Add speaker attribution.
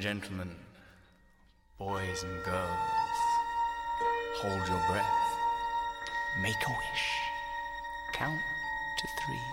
Speaker 1: gentlemen, boys and girls, hold your breath, make a wish, count to 3.